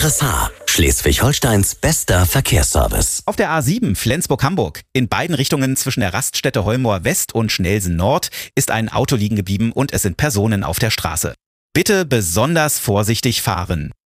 RSH, Schleswig-Holsteins bester Verkehrsservice. Auf der A7 Flensburg-Hamburg. In beiden Richtungen zwischen der Raststätte Holmoor West und Schnelsen Nord ist ein Auto liegen geblieben und es sind Personen auf der Straße. Bitte besonders vorsichtig fahren.